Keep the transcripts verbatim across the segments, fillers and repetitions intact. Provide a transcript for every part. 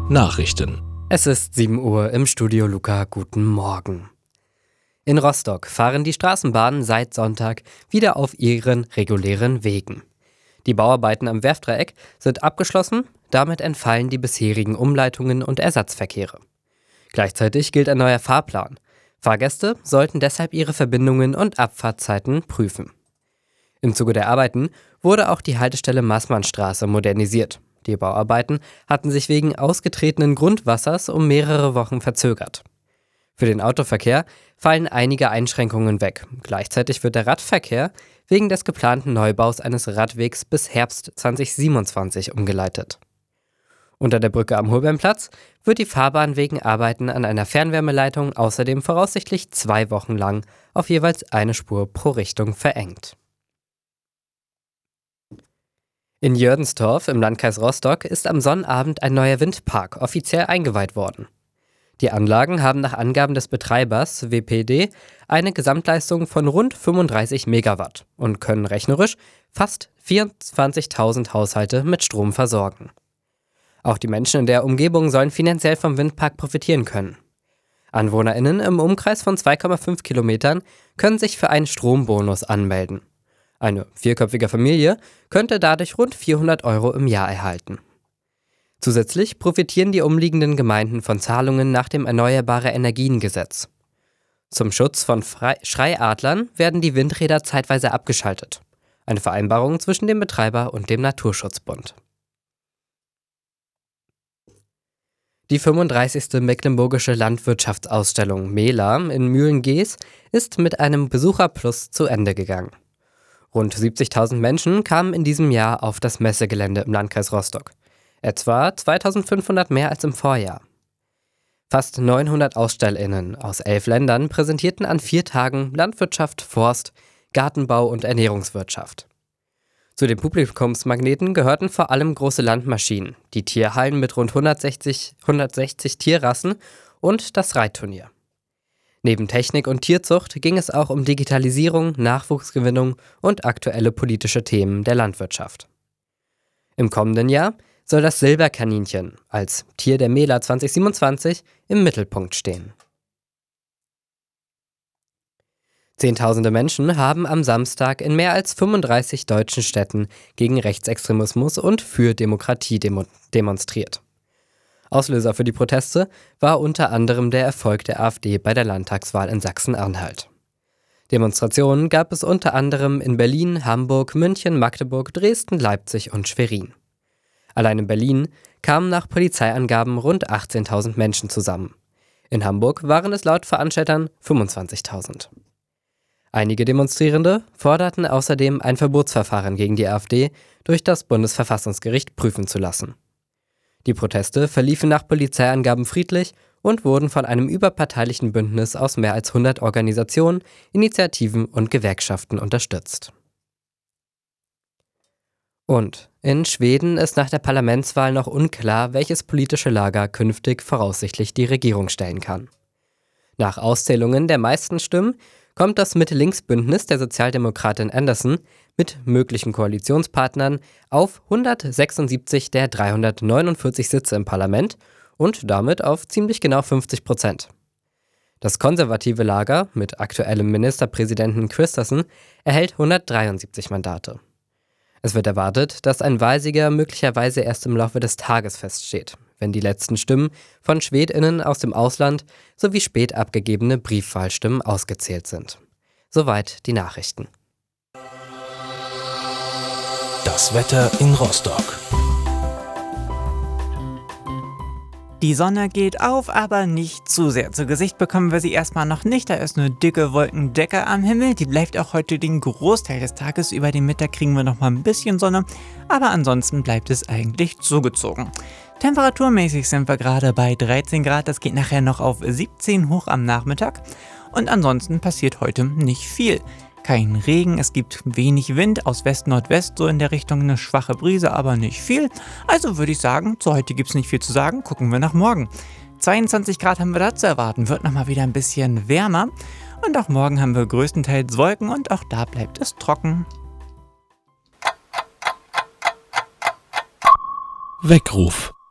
Nachrichten. Es ist sieben Uhr im Studio Luca. Guten Morgen. In Rostock fahren die Straßenbahnen seit Sonntag wieder auf ihren regulären Wegen. Die Bauarbeiten am Werftdreieck sind abgeschlossen, damit entfallen die bisherigen Umleitungen und Ersatzverkehre. Gleichzeitig gilt ein neuer Fahrplan. Fahrgäste sollten deshalb ihre Verbindungen und Abfahrtzeiten prüfen. Im Zuge der Arbeiten wurde auch die Haltestelle Maßmannstraße modernisiert. Die Bauarbeiten hatten sich wegen ausgetretenen Grundwassers um mehrere Wochen verzögert. Für den Autoverkehr fallen einige Einschränkungen weg. Gleichzeitig wird der Radverkehr wegen des geplanten Neubaus eines Radwegs bis Herbst zwanzig siebenundzwanzig umgeleitet. Unter der Brücke am Holbeinplatz wird die Fahrbahn wegen Arbeiten an einer Fernwärmeleitung außerdem voraussichtlich zwei Wochen lang auf jeweils eine Spur pro Richtung verengt. In Jördenstorf im Landkreis Rostock ist am Sonnabend ein neuer Windpark offiziell eingeweiht worden. Die Anlagen haben nach Angaben des Betreibers W P D eine Gesamtleistung von rund fünfunddreißig Megawatt und können rechnerisch fast vierundzwanzigtausend Haushalte mit Strom versorgen. Auch die Menschen in der Umgebung sollen finanziell vom Windpark profitieren können. AnwohnerInnen im Umkreis von zwei Komma fünf Kilometern können sich für einen Strombonus anmelden. Eine vierköpfige Familie könnte dadurch rund vierhundert Euro im Jahr erhalten. Zusätzlich profitieren die umliegenden Gemeinden von Zahlungen nach dem Erneuerbare-Energien-Gesetz. Zum Schutz von Fre- Schreiadlern werden die Windräder zeitweise abgeschaltet. Eine Vereinbarung zwischen dem Betreiber und dem Naturschutzbund. Die fünfunddreißigste Mecklenburgische Landwirtschaftsausstellung MELA in Mühlengees ist mit einem Besucherplus zu Ende gegangen. Rund siebzigtausend Menschen kamen in diesem Jahr auf das Messegelände im Landkreis Rostock. Etwa zweitausendfünfhundert mehr als im Vorjahr. Fast neunhundert AusstellerInnen aus elf Ländern präsentierten an vier Tagen Landwirtschaft, Forst, Gartenbau und Ernährungswirtschaft. Zu den Publikumsmagneten gehörten vor allem große Landmaschinen, die Tierhallen mit rund hundertsechzig, hundertsechzig Tierrassen und das Reitturnier. Neben Technik und Tierzucht ging es auch um Digitalisierung, Nachwuchsgewinnung und aktuelle politische Themen der Landwirtschaft. Im kommenden Jahr soll das Silberkaninchen als Tier der MELA zwanzig siebenundzwanzig im Mittelpunkt stehen. Zehntausende Menschen haben am Samstag in mehr als fünfunddreißig deutschen Städten gegen Rechtsextremismus und für Demokratie demo- demonstriert. Auslöser für die Proteste war unter anderem der Erfolg der AfD bei der Landtagswahl in Sachsen-Anhalt. Demonstrationen gab es unter anderem in Berlin, Hamburg, München, Magdeburg, Dresden, Leipzig und Schwerin. Allein in Berlin kamen nach Polizeiangaben rund achtzehntausend Menschen zusammen. In Hamburg waren es laut Veranstaltern fünfundzwanzigtausend. Einige Demonstrierende forderten außerdem, ein Verbotsverfahren gegen die AfD durch das Bundesverfassungsgericht prüfen zu lassen. Die Proteste verliefen nach Polizeiangaben friedlich und wurden von einem überparteilichen Bündnis aus mehr als hundert Organisationen, Initiativen und Gewerkschaften unterstützt. Und in Schweden ist nach der Parlamentswahl noch unklar, welches politische Lager künftig voraussichtlich die Regierung stellen kann. Nach Auszählungen der meisten Stimmen kommt das Mitte-Links-Bündnis der Sozialdemokratin Anderson mit möglichen Koalitionspartnern auf hundertsechsundsiebzig der dreihundertneunundvierzig Sitze im Parlament und damit auf ziemlich genau fünfzig Prozent. Das konservative Lager mit aktuellem Ministerpräsidenten Kristersson erhält hundertdreiundsiebzig Mandate. Es wird erwartet, dass ein Wahlsieger möglicherweise erst im Laufe des Tages feststeht, wenn die letzten Stimmen von SchwedInnen aus dem Ausland sowie spät abgegebene Briefwahlstimmen ausgezählt sind. Soweit die Nachrichten. Das Wetter in Rostock. Die Sonne geht auf, aber nicht zu sehr. Zu Gesicht bekommen wir sie erstmal noch nicht. Da ist eine dicke Wolkendecke am Himmel. Die bleibt auch heute den Großteil des Tages. Über den Mittag kriegen wir noch mal ein bisschen Sonne. Aber ansonsten bleibt es eigentlich zugezogen. Temperaturmäßig sind wir gerade bei dreizehn Grad. Das geht nachher noch auf siebzehn hoch am Nachmittag. Und ansonsten passiert heute nicht viel. Kein Regen, es gibt wenig Wind aus West-Nordwest, so in der Richtung eine schwache Brise, aber nicht viel. Also würde ich sagen, zu heute gibt es nicht viel zu sagen, gucken wir nach morgen. zweiundzwanzig Grad haben wir da zu erwarten, wird nochmal wieder ein bisschen wärmer. Und auch morgen haben wir größtenteils Wolken und auch da bleibt es trocken. Weckruf.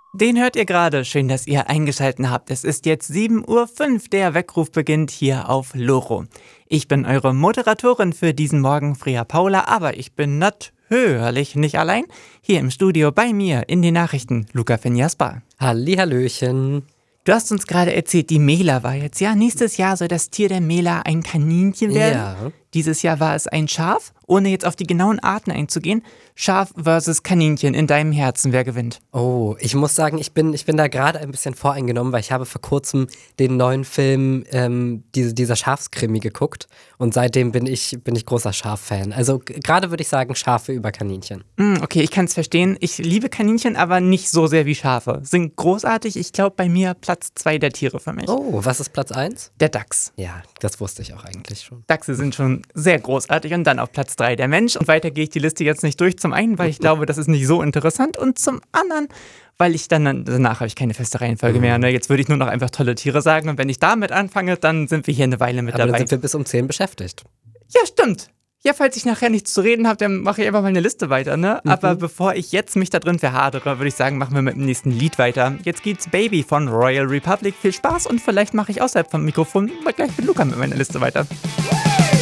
Den hört ihr gerade. Schön, dass ihr eingeschaltet habt. Es ist jetzt sieben Uhr fünf. Der Weckruf beginnt hier auf Loro. Ich bin eure Moderatorin für diesen Morgen, Freya Paula, aber ich bin natürlich nicht allein. Hier im Studio bei mir in den Nachrichten, Luca Fenjasper. Hallihallöchen. Du hast uns gerade erzählt, die Mela war jetzt, ja? Nächstes Jahr soll das Tier der Mela ein Kaninchen werden. Ja. Dieses Jahr war es ein Schaf. Ohne jetzt auf die genauen Arten einzugehen, Schaf versus Kaninchen in deinem Herzen, wer gewinnt? Oh, ich muss sagen, ich bin, ich bin da gerade ein bisschen voreingenommen, weil ich habe vor kurzem den neuen Film, ähm, diese, dieser Schafskrimi geguckt und seitdem bin ich, bin ich großer Schaffan. Also g- gerade würde ich sagen Schafe über Kaninchen. Mm, okay, ich kann es verstehen. Ich liebe Kaninchen, aber nicht so sehr wie Schafe. Sind großartig. Ich glaube, bei mir Platz zwei der Tiere für mich. Oh, was ist Platz eins? Der Dachs. Ja, das wusste ich auch eigentlich schon. Dachse sind schon sehr großartig und dann auf Platz drei der Mensch. Und weiter gehe ich die Liste jetzt nicht durch. Zum einen, weil ich glaube, das ist nicht so interessant und zum anderen, weil ich dann, danach habe ich keine feste Reihenfolge mehr. Ne? Jetzt würde ich nur noch einfach tolle Tiere sagen und wenn ich damit anfange, dann sind wir hier eine Weile mit Aber dann dabei. sind wir bis um zehn beschäftigt. Ja, stimmt. Ja, falls ich nachher nichts zu reden habe, dann mache ich einfach mal eine Liste weiter, ne? Mhm. Aber bevor ich jetzt mich da drin verhadere, würde ich sagen, machen wir mit dem nächsten Lied weiter. Jetzt geht's Baby von Royal Republic. Viel Spaß und vielleicht mache ich außerhalb vom Mikrofon mal gleich mit Luca mit meiner Liste weiter.